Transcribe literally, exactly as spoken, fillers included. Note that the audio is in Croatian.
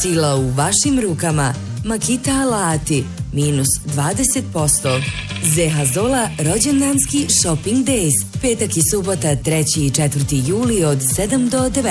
Sila u vašim rukama. Makita alati, minus dvadeset posto. Zeha Zola rođendanski shopping days. Petak i subota treći i četvrti juli od sedam do devet.